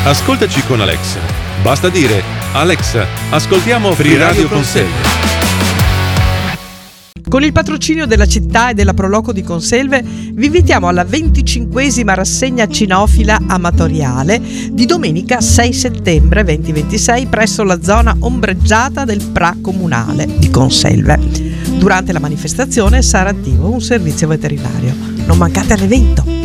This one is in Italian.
Ascoltaci con Alexa. Basta dire: Alexa, ascoltiamo Free Radio Conselve. Con il patrocinio della città e della Proloco di Conselve vi invitiamo alla 25esima rassegna cinofila amatoriale di domenica 6 settembre 2026 presso la zona ombreggiata del PRA comunale di Conselve. Durante la manifestazione sarà attivo un servizio veterinario. Non mancate all'evento!